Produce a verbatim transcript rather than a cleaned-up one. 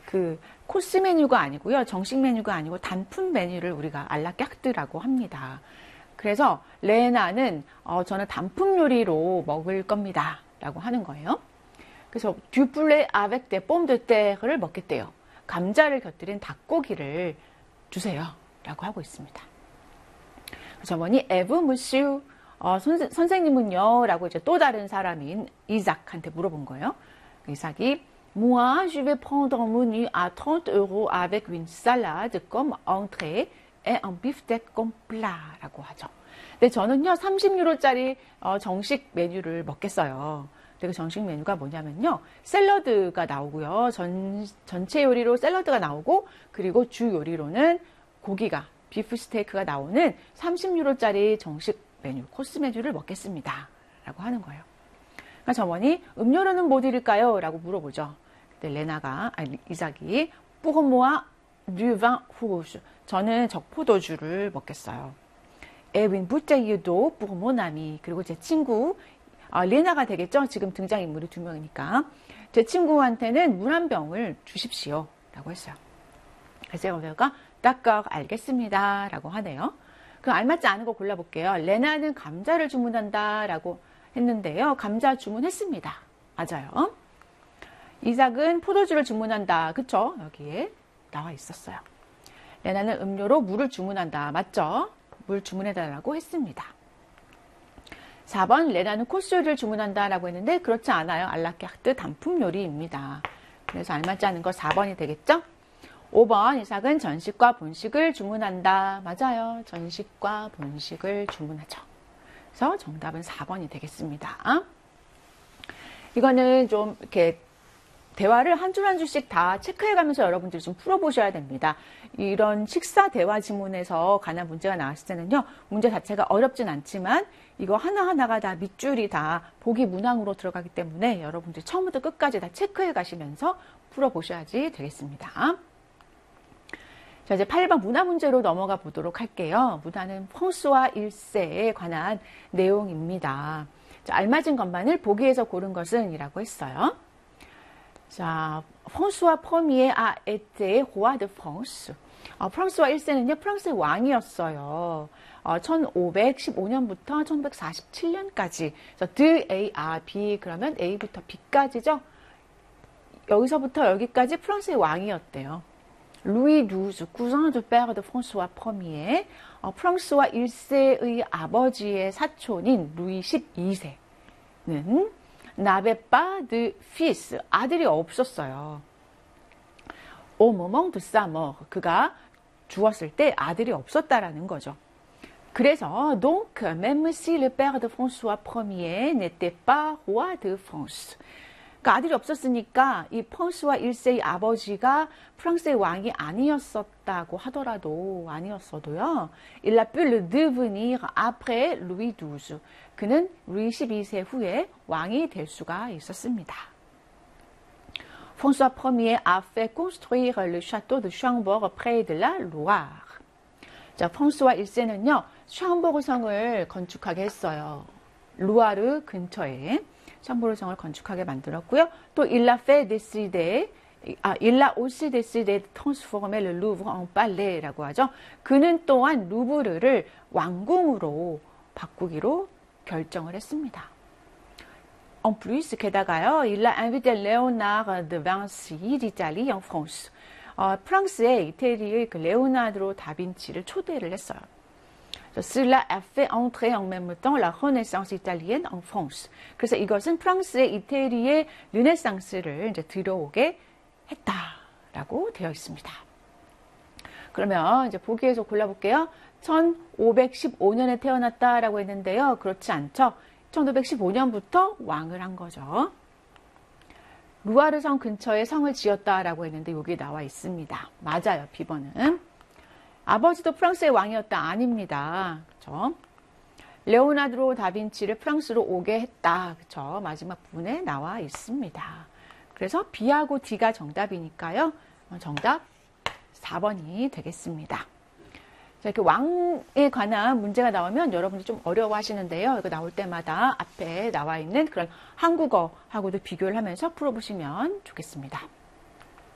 그 코스 메뉴가 아니고요. 정식 메뉴가 아니고 단품 메뉴를 우리가 알라까르트라고 합니다. 그래서 레나는 어, 저는 단품 요리로 먹을 겁니다. 라고 하는 거예요. 그래서 du poulet avec des pommes de terre를 먹겠대요. 감자를 곁들인 닭고기를 주세요. 라고 하고 있습니다. 그래서 어머니, 에브 무슈, 어, 선, 선생님은요? 라고 이제 또 다른 사람인 이삭한테 물어본 거예요. 이삭이, moi, je vais prendre un menu à trente euros avec une salade comme entrée et un beefsteak comme plat. 라고 하죠. 근데 저는요, 삼십 유로짜리 어, 정식 메뉴를 먹겠어요. 그 정식 메뉴가 뭐냐면요. 샐러드가 나오고요. 전, 전체 요리로 샐러드가 나오고, 그리고 주 요리로는 고기가, 비프 스테이크가 나오는 삼십 유로짜리 정식 메뉴, 코스 메뉴를 먹겠습니다. 라고 하는 거예요. 그러니까 저머니, 음료로는 뭐 드릴까요? 라고 물어보죠. 그때 레나가, 아니, 이삭이, pour moi, du vin rouge. 저는 적포도주를 먹겠어요. Et une bouteille d'eau pour mon ami. 그리고 제 친구, 아, 레나가 되겠죠? 지금 등장인물이 두 명이니까. 제 친구한테는 물 한 병을 주십시오. 라고 했어요. 그래서 제가 d'accord, 알겠습니다. 라고 하네요. 그럼 알맞지 않은 거 골라볼게요. 레나는 감자를 주문한다. 라고 했는데요. 감자 주문했습니다. 맞아요. 이삭은 포도주를 주문한다. 그쵸? 여기에 나와 있었어요. 레나는 음료로 물을 주문한다. 맞죠? 물 주문해달라고 했습니다. 사 번, 레나는 코스 요리를 주문한다라고 했는데 그렇지 않아요. 알라까르트 단품 요리입니다. 그래서 알맞지 않은 거 사 번이 되겠죠? 오 번, 이삭은 전식과 본식을 주문한다. 맞아요. 전식과 본식을 주문하죠. 그래서 정답은 사 번이 되겠습니다. 이거는 좀 이렇게 대화를 한 줄 한 줄씩 다 체크해가면서 여러분들이 좀 풀어보셔야 됩니다. 이런 식사 대화 지문에서 관한 문제가 나왔을 때는요. 문제 자체가 어렵진 않지만 이거 하나하나가 다 밑줄이 다 보기 문항으로 들어가기 때문에 여러분들이 처음부터 끝까지 다 체크해 가시면서 풀어보셔야지 되겠습니다. 자, 이제 팔 번 문화 문제로 넘어가 보도록 할게요. 문화는 프랑스와 일세에 관한 내용입니다. 자, 알맞은 것만을 보기에서 고른 것은 이라고 했어요. 자, 프랑스와 프로미에 아 에테 로아 드 프랑스. 어, 프랑스와 일 세는요, 프랑스의 왕이었어요. 어, 천오백십오 년부터 천오백사십칠 년까지. 그래서 드 A, 아, B, 그러면 A부터 B까지죠. 여기서부터 여기까지 프랑스의 왕이었대요. 루이 두스, cousin du père de François premier. 어, 프랑스와 일 세의 아버지의 사촌인 루이 십이 세는 n'avait pas de fils, 아들이 없었어요. Au moment de sa mort, 그가 죽었을 때 아들이 없었다라는 거죠. 그래서 donc même si le père de François premier n'était pas roi de France, 그러니까 아들이 없었으니까 이 프랑스와 일 세의 아버지가 프랑스의 왕이 아니었었다고 하더라도 아니었어도요. Il a pu le devenir après Louis douze. 그는 루이 십이 세 후에 왕이 될 수가 있었습니다. François premier a fait construire le château de Chambord près de la Loire. 자, 프랑스와 일 세는요. 샹보르 성을 건축하게 했어요. 루아르 근처에 샹보르 성을 건축하게 만들었고요. 또 il a fait décider, 아, il a aussi décidé de transformer le Louvre en palais 라고 하죠. 그는 또한 루브르를 왕궁으로 바꾸기로 결정을 했습니다. En plus, 게다가요, il a invité Léonard de Vinci d'Italie en France. 어, 프랑스의 이태리의 그 레오나르도 다빈치를 초대를 했어요. Cela a fait entrer en même temps la Renaissance italienne en France. 그래서 이것은 프랑스의 이태리의 르네상스를 이제 들어오게 했다라고 되어 있습니다. 그러면 이제 보기에서 골라볼게요. 천오백십오 년에 태어났다라고 했는데요. 그렇지 않죠. 천오백십오 년부터 왕을 한 거죠. 루아르 성 근처에 성을 지었다라고 했는데 여기 나와 있습니다. 맞아요. 비 번은. 아버지도 프랑스의 왕이었다. 아닙니다. 그렇죠? 레오나르도 다빈치를 프랑스로 오게 했다. 그렇죠? 마지막 부분에 나와 있습니다. 그래서 B하고 D가 정답이니까요. 정답 사 번이 되겠습니다. 자, 이렇게 왕에 관한 문제가 나오면 여러분들 좀 어려워 하시는데요. 이거 나올 때마다 앞에 나와 있는 그런 한국어하고도 비교를 하면서 풀어보시면 좋겠습니다.